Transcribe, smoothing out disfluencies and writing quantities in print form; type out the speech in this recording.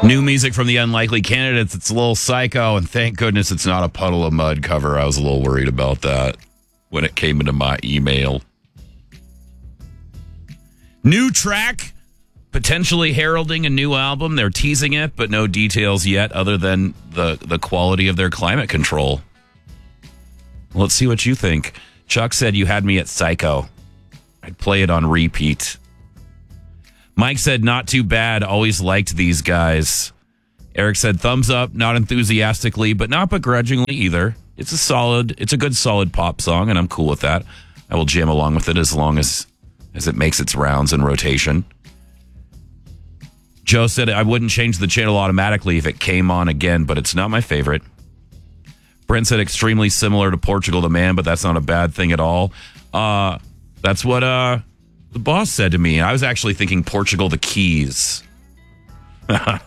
New music from the Unlikely Candidates. It's a little psycho, and thank goodness it's not a Puddle of Mud cover. I was a little worried about that when it came into my email. New track, potentially heralding a new album. They're teasing it, but no details yet other than the quality of their climate control. Let's see what you think. Chuck said you had me at psycho. I'd play it on repeat. Mike said, not too bad. Always liked these guys. Eric said, thumbs up, not enthusiastically, but not begrudgingly either. It's a good solid pop song, and I'm cool with that. I will jam along with it as long as it makes its rounds in rotation. Joe said, I wouldn't change the channel automatically if it came on again, but it's not my favorite. Brent said, extremely similar to Portugal the Man, but that's not a bad thing at all. That's what the boss said to me. I was actually thinking Portugal the Keys.